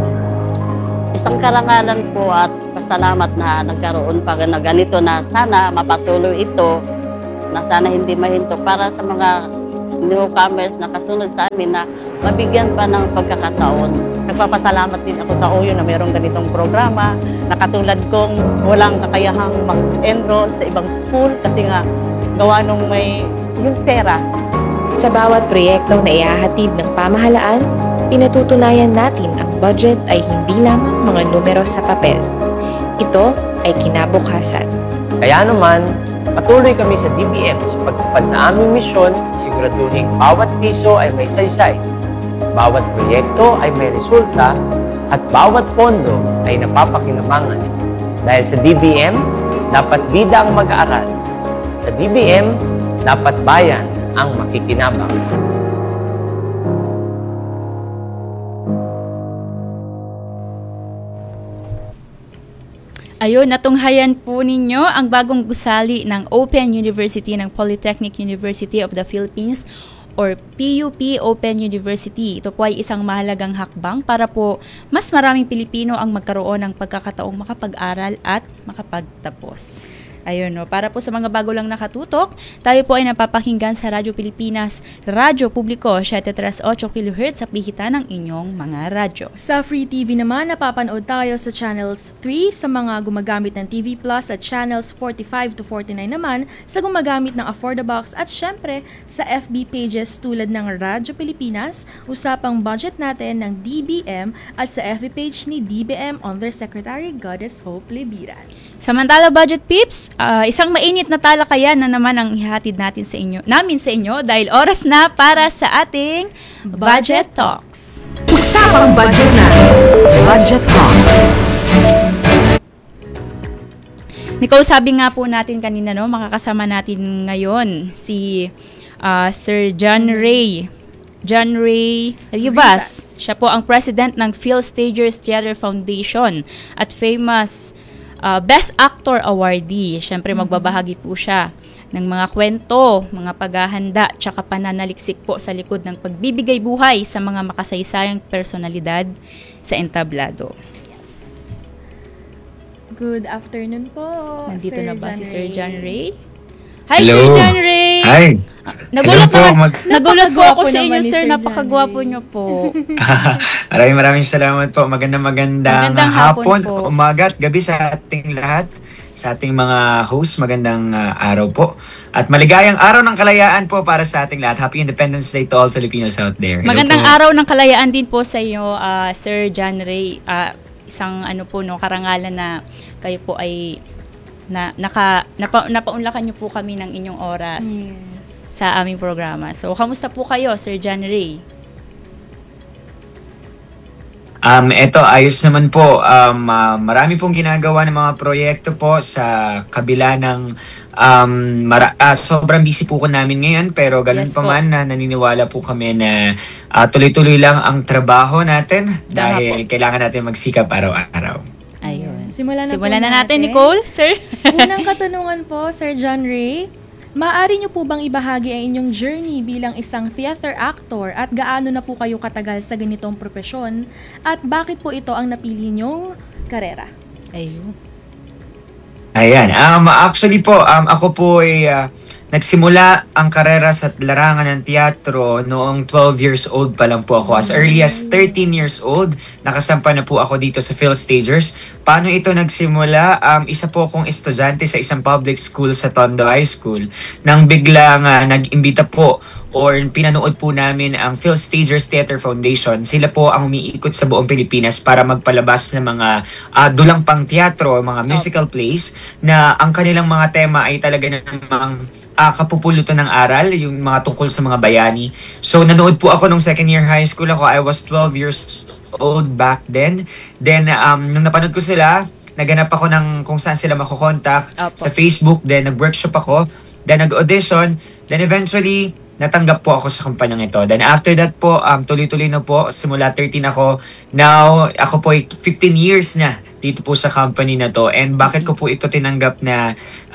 karangalan po at pasalamat na nagkaroon pa na ganito na sana mapatuloy ito, na sana hindi mahinto para sa mga newcomers na kasunod sa amin na mabigyan pa ng pagkakataon. Nagpapasalamat din ako sa OYO na mayroong ganitong programa na katulad kong walang kakayahang mag-enroll sa ibang school kasi nga gawa nung may yung pera. Sa bawat proyektong na ihahatid ng pamahalaan, pinatutunayan natin ang budget ay hindi lamang mga numero sa papel. Ito ay kinabukasan. Kaya naman, patuloy kami sa DBM sa pagtupad sa aming misyon, siguraduhin bawat piso ay may saysay, bawat proyekto ay may resulta, at bawat pondo ay napapakinabangan. Dahil sa DBM, dapat bida ang mag-aaral. Sa DBM, dapat bayan ang makikinabang. Ayun, natunghayan po ninyo ang bagong gusali ng Open University ng Polytechnic University of the Philippines or PUP Open University. Ito po ay isang mahalagang hakbang para po mas maraming Pilipino ang magkaroon ng pagkakataong makapag-aral at makapagtapos. Ayun, no. Para po sa mga bago lang nakatutok, tayo po ay napapakinggan sa Radyo Pilipinas, Radyo Publiko, 738 kHz sa pihitan ng inyong mga radyo. Sa Free TV naman, napapanood tayo sa Channels 3 sa mga gumagamit ng TV Plus at Channels 45 to 49 naman sa gumagamit ng Affordabox at syempre sa FB pages tulad ng Radyo Pilipinas, usapang budget natin ng DBM at sa FB page ni DBM Undersecretary Goddess Hope Libiran. Samantala, Budget Peeps, isang mainit na talakayan na naman ang ihatid natin namin sa inyo dahil oras na para sa ating Budget Talks. Usapang budget na. Budget Talks. Nicole, sabi nga po natin kanina, no, makakasama natin ngayon si Sir John Ray Rivas. Siya po ang president ng Phil Stagers Theater Foundation at famous Best Actor Awardee. Siyempre magbabahagi po siya ng mga kwento, mga paghahanda, tsaka pananaliksik po sa likod ng pagbibigay buhay sa mga makasaysayang personalidad sa entablado. Good afternoon po, Nandito Sir na ba John si Sir Ray? John Ray? Hi, Hello. Sir John Ray! Hi! Nagulat po ako sa inyo, naman ni sir. Sir Napakagwapo niyo po. Maraming salamat po. Magandang hapon po. umaga at gabi sa ating lahat. Sa ating mga host, magandang araw po. At maligayang araw ng kalayaan po para sa ating lahat. Happy Independence Day to all Filipinos out there. Hello Magandang po. araw ng kalayaan din po sa iyo, Sir John Ray. Isang karangalan na kayo po ay napaunlakan niyo po kami ng inyong oras sa aming programa. So, kamusta po kayo, Sir John Ray? Eto, ayos naman po. Marami pong ginagawa ng mga proyekto po sa kabila ng sobrang busy po ko namin ngayon, pero ganun Yes pa po. man na naniniwala po kami na tuloy-tuloy lang ang trabaho natin dahil kailangan natin magsikap araw-araw. Ayun. Simulan na natin, Nicole, sir. Unang katanungan po, Sir John Ray. Maaari niyo po bang ibahagi ang inyong journey bilang isang theater actor at gaano na po kayo katagal sa ganitong propesyon at bakit po ito ang napili niyong karera? Ayun. Ayan. Actually po, ako po ay nagsimula ang karera sa larangan ng teatro noong 12 years old pa lang po ako. As early as 13 years old, nakasampa na po ako dito sa Phil Stagers. Paano ito nagsimula? Isa po akong estudyante sa isang public school sa Tondo High School. Nang biglang nag-imbita po or pinanood po namin ang Phil Stagers Theater Foundation. Sila po ang umiikot sa buong Pilipinas para magpalabas ng mga dulang pang teatro, mga musical plays na ang kanilang mga tema ay talaga namang kapupulutan ng aral, yung mga tungkol sa mga bayani. So nanood po ako nung second year high school ako. I was 12 years old back then. Then nung napanood ko sila, naghanap ako ng kung saan sila makokontak sa Facebook. Then nag-workshop ako. Then nag-audition. Then eventually, natanggap po ako sa kumpanyang ito. Then after that po, tuloy-tuloy na po. Simula 13 ako. Now, ako po ay 15 years na dito po sa company na to. And bakit ko po ito tinanggap na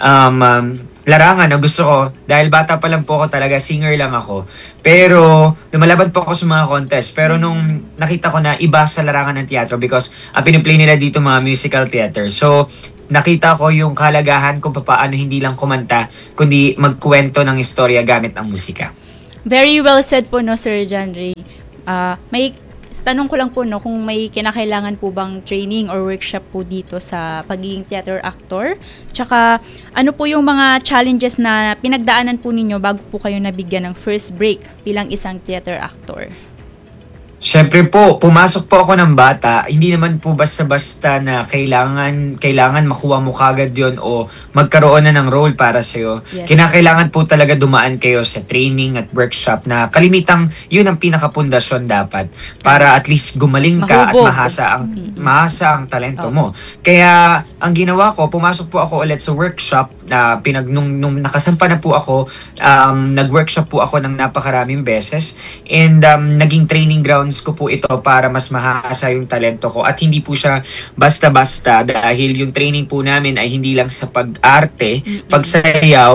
larangan na gusto ko? Dahil bata pa lang po ako talaga, singer lang ako. Pero, lumalaban po ako sa mga contest. Pero nung nakita ko na iba sa larangan ng teatro because piniplay nila dito mga musical theater. So, nakita ko yung kalagahan kung paano hindi lang kumanta, kundi magkwento ng istorya gamit ang musika. Very well said po, no, Sir John Ray. May tanong ko lang po, no, kung may kinakailangan po bang training or workshop po dito sa pagiging theater actor? Tsaka, ano po yung mga challenges na pinagdaanan po ninyo bago po kayo nabigyan ng first break bilang isang theater actor? Siyempre po, pumasok po ako ng bata, hindi naman po basta-basta na kailangan makuha mo kagad yun o magkaroon na ng role para sa'yo. Yes. Kinakailangan po talaga dumaan kayo sa training at workshop na kalimitang yun ang pinakapundasyon dapat para at least gumaling ka Mahubog. at mahasa ang talento mo. Kaya ang ginawa ko, pumasok po ako ulit sa workshop na nung nakasampa na po ako, nag-workshop po ako ng napakaraming beses and naging training grounds ko po ito para mas mahasa yung talento ko at hindi po siya basta-basta dahil yung training po namin ay hindi lang sa pag-arte, pagsayaw,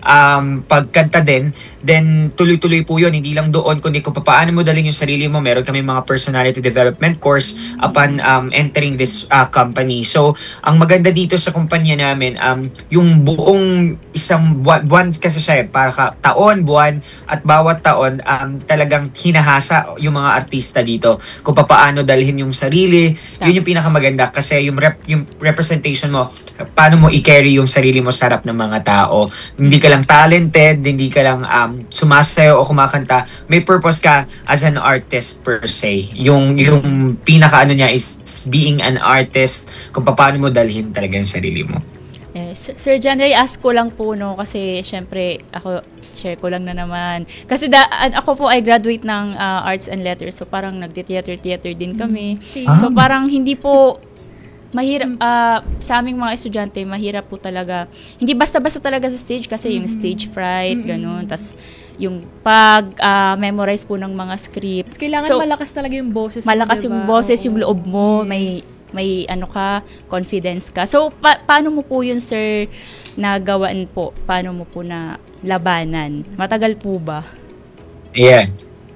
pagkanta din, then tuloy-tuloy po yun, hindi lang doon, kundi kung paano mo dalhin yung sarili mo. Meron kami mga personality development course upon entering this company. So, ang maganda dito sa kumpanya namin, yung buong isang buwan kasi siya, para taon, buwan, at bawat taon, talagang hinahasa yung mga artista dito kung paano dalhin yung sarili. Yun yung pinakamaganda kasi yung representation mo, paano mo i-carry yung sarili mo sa harap ng mga tao. Hindi ka lang talented, hindi ka lang sumasayaw o kumakanta. May purpose ka as an artist per se. Yung pinaka niya is being an artist, kung paano mo dalhin talaga yung sarili mo. Sir John Ray, ask ko lang po, no, kasi syempre ako, share ko lang na naman. Kasi ako po ay graduate ng Arts and Letters, so parang nagti-theater din kami. So parang hindi po mahirap sa aming mga estudyante, mahirap po talaga. Hindi basta-basta talaga sa stage kasi yung stage fright, ganun. Tas yung memorize po ng mga script. Kailangan malakas talaga yung boses. Malakas yung boses, yung loob mo, may confidence ka. So paano mo po yun, sir, nagawaan po? Paano mo po na labanan? Matagal po ba? Yeah.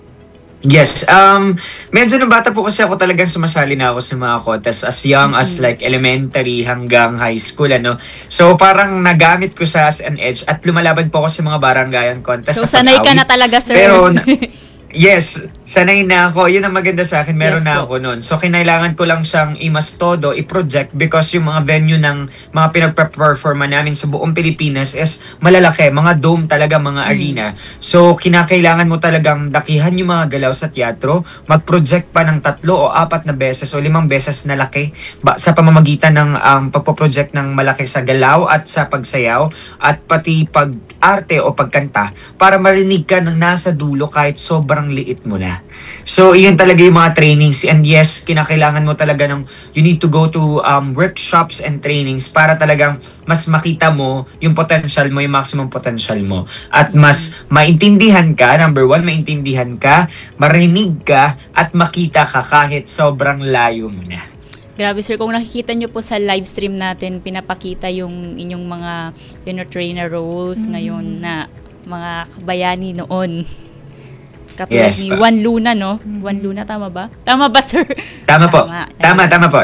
Yes. Medyo nung bata po kasi ako, talagang sumasali na ako sa mga contest as young as like elementary hanggang high school, ano. So parang nagamit ko siya as an edge at lumalaban po ako sa mga barangayan contest. So sanay ka na talaga, sir. Pero yes, sanay na ako. Yun ang maganda sa akin. Meron na ako nun. So, kinailangan ko lang siyang i-mastodo, i-project because yung mga venue ng mga pinag-performa namin sa buong Pilipinas is malalaki. Mga dome talaga, mga arena. So, kinakailangan mo talagang dakihan yung mga galaw sa teatro, mag-project pa ng 3 o 4 na beses o 5 beses na laki sa pamamagitan ng pagpo-project ng malaki sa galaw at sa pagsayaw at pati pag-arte o pagkanta para marinig ka ng nasa dulo kahit sobrang liit mo na. So, iyon talaga yung mga trainings. And yes, kinakailangan mo talaga you need to go to workshops and trainings para talagang mas makita mo yung potential mo, yung maximum potential mo. At mas maintindihan ka, number 1, maintindihan ka, marinig ka, at makita ka kahit sobrang layo mo na. Grabe, sir, kung nakikita nyo po sa live stream natin, pinapakita yung inyong mga trainer roles ngayon na mga kabayani noon. Katulad ni Juan Luna, no? Juan Luna, tama ba? Tama ba, sir? Tama po. Tama po.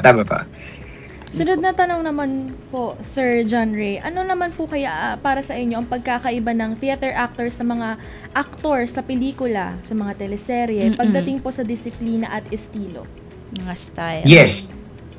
Sunod na tanong naman po, Sir John Ray. Ano naman po kaya para sa inyo ang pagkakaiba ng theater actor sa mga aktor sa pelikula, sa mga teleserye, pagdating po sa disiplina at estilo? Mga style. Yes.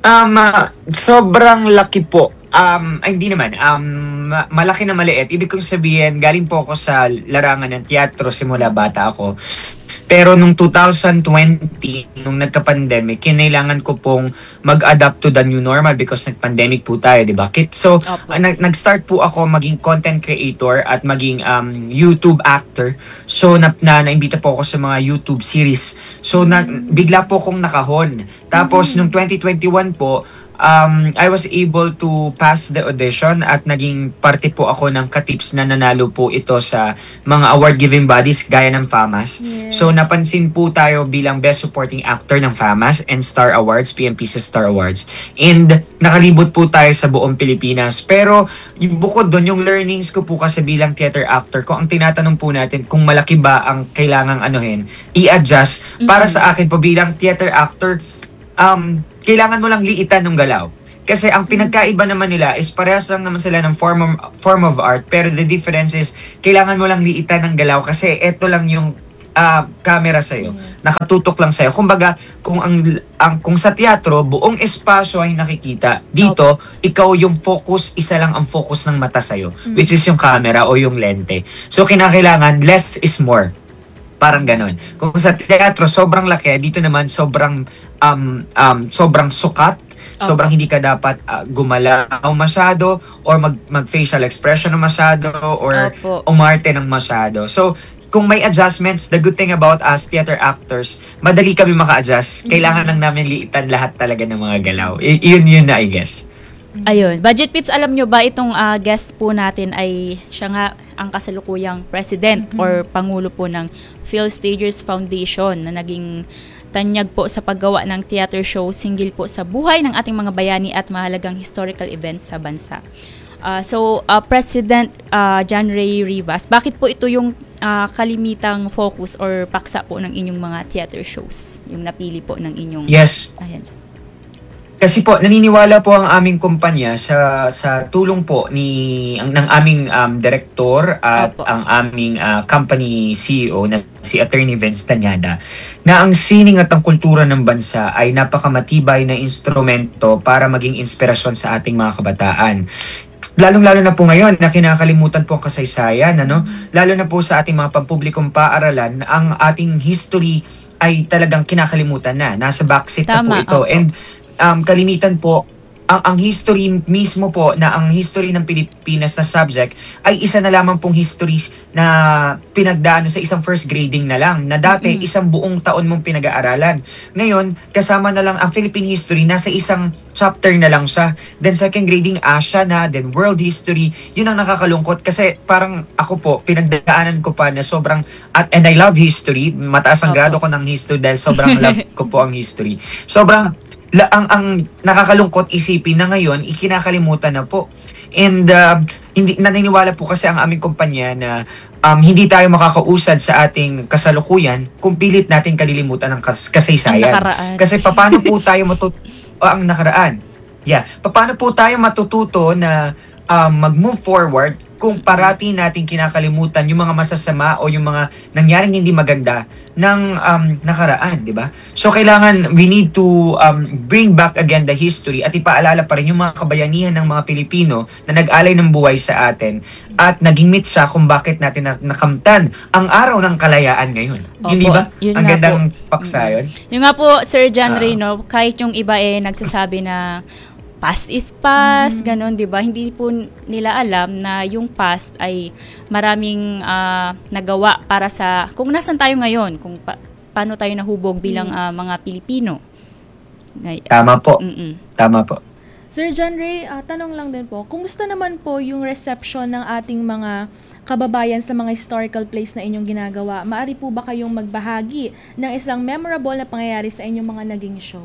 Sobrang laki po. Hindi naman. Malaki na maliit. Ibig kong sabihin, galing po ako sa larangan ng teatro simula bata ako. Pero nung 2020, nung nagka-pandemic, kinailangan ko pong mag-adapt to the new normal because nag-pandemic po tayo, di ba? So, nag-start po ako maging content creator at maging YouTube actor. So, naimbita po ako sa mga YouTube series. So, bigla po akong nakahon. Tapos, nung 2021 po, I was able to pass the audition at naging parte po ako ng Katips na nanalo po ito sa mga award-giving bodies gaya ng FAMAS. Yes. So, napansin po tayo bilang Best Supporting Actor ng FAMAS and Star Awards, PMPC Star Awards. And nakalibot po tayo sa buong Pilipinas. Pero, bukod doon, yung learnings ko po kasi bilang theater actor ko, ang tinatanong po natin kung malaki ba ang kailangang i-adjust. Para sa akin po bilang theater actor, kailangan mo lang liitan ng galaw. Kasi ang pinagkaiba naman nila is parehas lang naman sila ng form of art. Pero the difference is, kailangan mo lang liitan ng galaw kasi eto lang yung camera sa'yo. Nakatutok lang sa'yo. Kumbaga, kung sa teatro, buong espasyo ay nakikita. Dito, ikaw yung focus, isa lang ang focus ng mata sa'yo. Which is yung camera o yung lente. So, kinakailangan, less is more. Parang ganon. Kung sa teatro, sobrang laki. Dito naman, sobrang sukat. Sobrang hindi ka dapat gumalaw masyado or mag-facial expression na masyado or umarte ng masyado. So, kung may adjustments, the good thing about us theater actors, madali kami maka-adjust. Kailangan lang namin liitan lahat talaga ng mga galaw. Yun na, I guess. Ayun. Budget Pips, alam nyo ba itong guest po natin ay siya nga ang kasalukuyang president or pangulo po ng PhilStagers Foundation na naging tanyag po sa paggawa ng theater show singgil po sa buhay ng ating mga bayani at mahalagang historical events sa bansa. President John Ray Rivas, bakit po ito yung kalimitang focus or paksa po ng inyong mga theater shows? Yung napili po ng inyong... Yes. Ayan. Kasi po, naniniwala po ang aming kumpanya sa tulong po ng aming director at ang aming company CEO na si Attorney Vince Tañada, na ang sining at ang kultura ng bansa ay napakamatibay na instrumento para maging inspirasyon sa ating mga kabataan. Lalong-lalo na po ngayon na kinakalimutan po ang kasaysayan, lalo na po sa ating mga pampublikong paaralan, ang ating history ay talagang kinakalimutan na. Nasa backseat na po ito. And kalimitan po, ang history mismo po, na ang history ng Pilipinas na subject ay isa na lamang pong history na pinagdaan sa isang first grading na lang, na dati isang buong taon mong pinag-aaralan. Ngayon, kasama na lang ang Philippine history, nasa isang chapter na lang siya. Then second grading, Asia na, then world history. Yun ang nakakalungkot kasi parang ako po, pinagdaanan ko pa na sobrang, and I love history, mataas ang grado ko ng history dahil sobrang love ko po ang history. Sobrang ang nakakalungkot isipin na ngayon ikinakalimutan na po. And hindi naniniwala po kasi ang aming kumpanya na hindi tayo makakausad sa ating kasalukuyan kung pilit natin kalilimutan ng kasaysayan. Kasi paano po tayo ang nakaraan. Yeah, paano po tayo matututo na mag-move forward kung parati natin kinakalimutan yung mga masasama o yung mga nangyaring hindi maganda ng nakaraan, di ba? So kailangan, we need to bring back again the history at ipaalala pa rin yung mga kabayanihan ng mga Pilipino na nag-alay ng buhay sa atin at naging mitsa kung bakit natin nakamtan ang araw ng kalayaan ngayon. Hindi ba? Ang gandang paksa yun. Yung nga po, Sir John Ray, kahit yung iba nagsasabi na past is past, ganon, di ba? Hindi po nila alam na yung past ay maraming nagawa para sa, kung nasan tayo ngayon, kung paano tayo nahubog bilang mga Pilipino. Tama po. Tama po. Sir John Ray, tanong lang din po, kumusta naman po yung reception ng ating mga kababayan sa mga historical place na inyong ginagawa? Maari po ba kayong magbahagi ng isang memorable na pangyayari sa inyong mga naging show?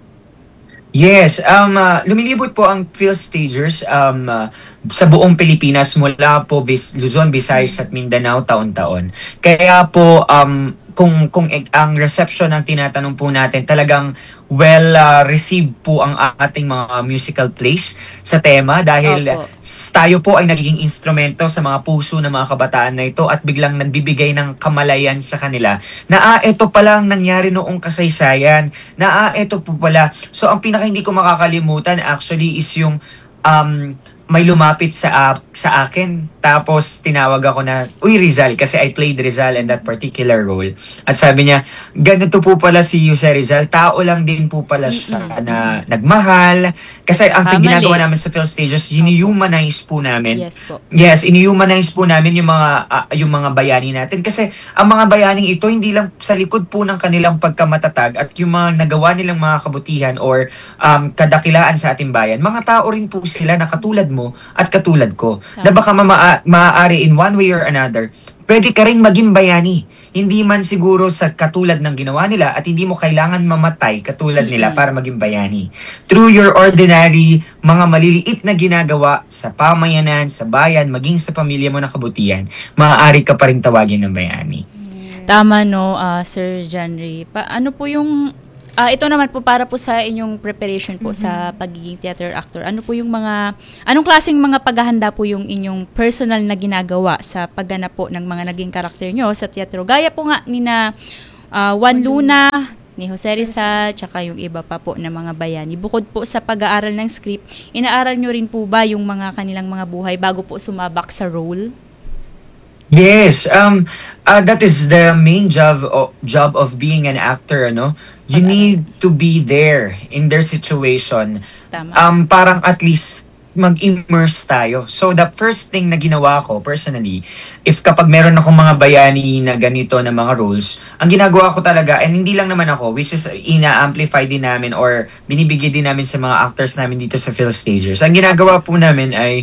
Yes, lumilibot po ang PhilStagers sa buong Pilipinas mula po Luzon, Visayas at Mindanao taon-taon. Kaya po kung ang reception ng tinatanong po natin, talagang received po ang ating mga musical plays sa tema dahil tayo po ay nagiging instrumento sa mga puso ng mga kabataan na ito at biglang nagbibigay ng kamalayan sa kanila na ito pala ang nangyari noong kasaysayan, na ito po pala. So ang pinaka hindi ko makakalimutan actually is yung may lumapit sa akin, tapos tinawag ako na, uy Rizal, kasi I played Rizal in that particular role. At sabi niya, ganito po pala si Jose Rizal, tao lang din po pala siya na nagmahal. Kasi ang ginagawa namin sa PhilStagers, ini-humanize po namin. Yes po. Yes, ini-humanize po namin yung mga bayani natin. Kasi ang mga bayaning ito, hindi lang sa likod po ng kanilang pagkamatatag at yung mga nagawa nilang mga kabutihan or kadakilaan sa ating bayan, mga tao rin po sila na katulad mo at katulad ko. Na baka maaari in one way or another, pwede ka rin maging bayani. Hindi man siguro sa katulad ng ginawa nila at hindi mo kailangan mamatay katulad nila para maging bayani. Through your ordinary, mga maliliit na ginagawa sa pamayanan, sa bayan, maging sa pamilya mo na kabutihan, maaari ka pa rin tawagin ng bayani. Tama Sir John Ray. Ano po yung ito naman po para po sa inyong preparation po sa pagiging theater actor. Ano po yung anong klaseng mga paghahanda po yung inyong personal na ginagawa sa pagganap po ng mga naging karakter nyo sa teatro? Gaya po nga ni Juan Luna, ni Jose Rizal, tsaka yung iba pa po na mga bayani. Bukod po sa pag-aaral ng script, inaaral nyo rin po ba yung mga kanilang mga buhay bago po sumabak sa role? Yes, that is the main job of being an actor, You need to be there in their situation. Tama. Parang at least mag-immerse tayo. So the first thing na ginawa ko personally, kapag meron akong mga bayani na ganito na mga roles, ang ginagawa ko talaga, and hindi lang naman ako, which is ina-amplify din namin or binibigay din namin sa mga actors namin dito sa PhilStagers. Ang ginagawa po namin ay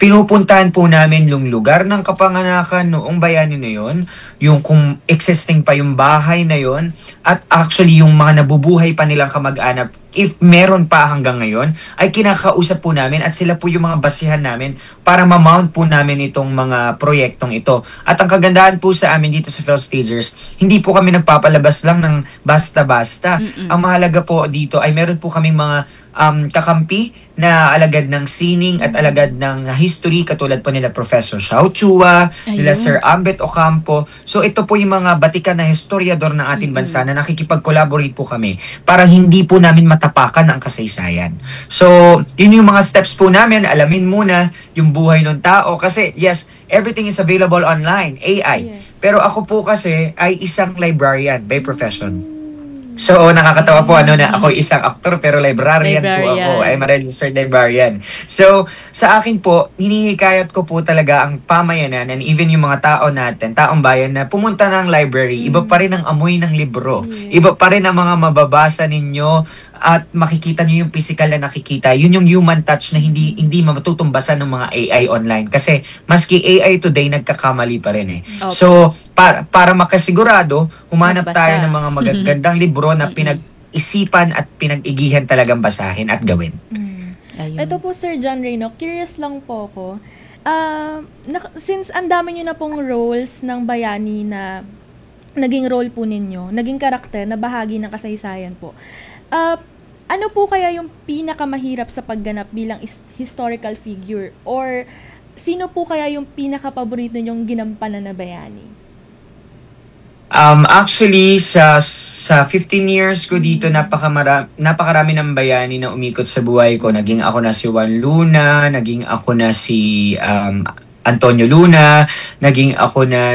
pinupuntahan po namin yung lugar ng kapanganakan noong bayani na yon, yung kung existing pa yung bahay na yon, at actually yung mga nabubuhay pa nilang kamag-anak, if meron pa hanggang ngayon, ay kinakausap po namin at sila po yung mga basihan namin para ma-mount po namin itong mga proyektong ito. At ang kagandahan po sa amin dito sa PhilStagers, hindi po kami nagpapalabas lang ng basta-basta. Ang mahalaga po dito ay meron po kaming mga kakampi na alagad ng sining at alagad ng history, katulad po nila Professor Xiao Chua, nila Sir Ambet Ocampo. So ito po yung mga batikan na historiador ng ating bansa na nakikipag-collaborate po kami para hindi po namin matapakan ang kasaysayan. So yun yung mga steps po namin, alamin muna yung buhay ng tao kasi yes, everything is available online, AI. Pero ako po kasi ay isang librarian by profession. So, nakakatawa po na ako isang aktor pero librarian po ako. I'm a registered librarian. So, sa akin po, hinihikayat ko po talaga ang pamayanan and even yung mga tao natin, taong bayan na pumunta ng library, iba pa rin ang amoy ng libro. Iba pa rin ang mga mababasa ninyo at makikita niyo yung physical na nakikita. Yun yung human touch na hindi matutumbasan ng mga AI online. Kasi maski AI today, nagkakamali pa rin eh. Okay. So, para makasigurado, humanap tayo ng mga magagandang libro na pinag-isipan at pinag-igihan talagang basahin at gawin. Ito po, Sir John Reyno, curious lang po ako. Since ang dami nyo na pong roles ng bayani na naging role po ninyo, naging karakter na bahagi ng kasaysayan po, ano po kaya yung pinakamahirap sa pagganap bilang historical figure? Or sino po kaya yung pinakapaborito nyong ginampanan na bayani? Actually, sa 15 years ko dito, napakarami ng bayani na umikot sa buhay ko. Naging ako na si Juan Luna, naging ako na si Antonio Luna, naging ako na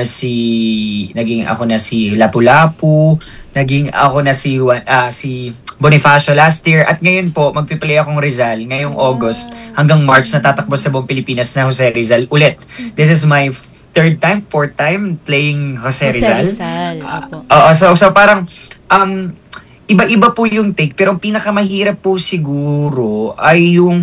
si Lapu-Lapu, naging ako na si Bonifacio last year, at ngayon po magpi-play akong Rizal ngayong August hanggang March, natatakbo sa buong Pilipinas na Jose Rizal ulit. This is my fourth time playing Jose Rizal. So parang iba-iba po yung take, pero ang pinakamahirap po siguro ay yung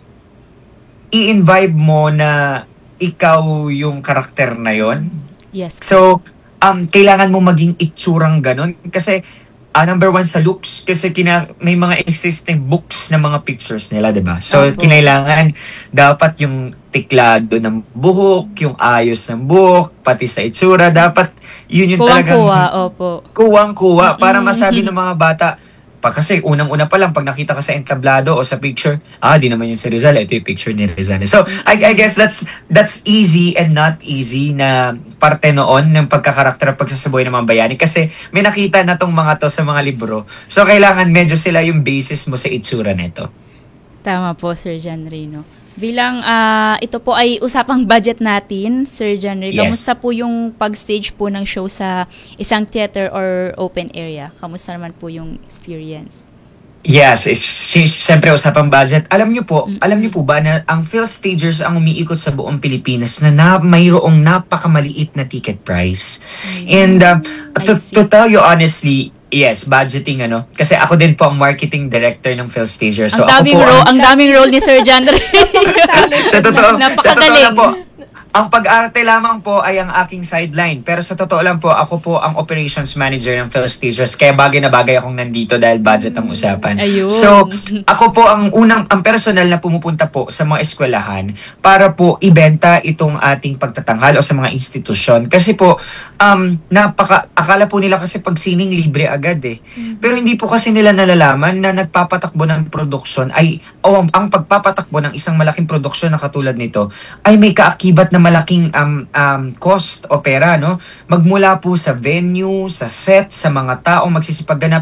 i-invibe mo na ikaw yung karakter na yon. Yes. So kailangan mo maging itsurang ganun kasi number one sa looks, kasi may mga existing books na mga pictures nila, diba? So, kinailangan dapat yung tiklado ng buhok, yung ayos ng buhok, pati sa itsura, dapat yun yung talagang kuwang-kuwa para masabi ng mga bata. Kasi unang-una pa lang, pag nakita ka sa entablado o sa picture, di naman yun si Rizal, ito yung picture ni Rizal. So, I guess that's easy and not easy na parte noon ng pagkakarakter at pagsasabuhay ng mga bayani. Kasi may nakita na tong mga to sa mga libro. So, kailangan medyo sila yung basis mo sa itsura nito. Tama po, Sir John Reyno. Bilang ito po ay usapang budget natin, Sir John Reyno, kamusta po yung pag-stage po ng show sa isang theater or open area? Kamusta naman po yung experience? Yes, siyempre usapang budget. Alam niyo po ba na ang PhilStagers ang umiikot sa buong Pilipinas na mayroong napakamaliit na ticket price. And to tell you honestly, yes, budgeting kasi ako din po ang marketing director ng PhilStagers. So ang daming role ni Sir John Reyno. Sa totoo lang po, ang pag-arte lamang po ay ang aking sideline. Pero sa totoo lang po, ako po ang operations manager ng PhilStagers. Kaya bagay na bagay akong nandito dahil budget ang usapan. Ayun. So, ako po ang personal na pumupunta po sa mga eskwelahan para po ibenta itong ating pagtatanghal o sa mga institusyon. Kasi po, akala po nila kasi pag sining libre agad eh. Pero hindi po kasi nila nalalaman na nagpapatakbo ng produksyon ang pagpapatakbo ng isang malaking produksyon na katulad nito ay may kaakibat na malaking cost o pera, no? Magmula po sa venue, sa set, sa mga taong magsisipagganap